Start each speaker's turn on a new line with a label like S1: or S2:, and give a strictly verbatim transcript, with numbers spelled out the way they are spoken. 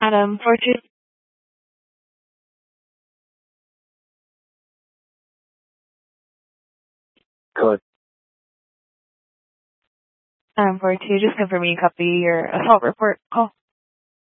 S1: Adam, for two,
S2: Good.
S1: um, for two, just confirming you copy your assault report call.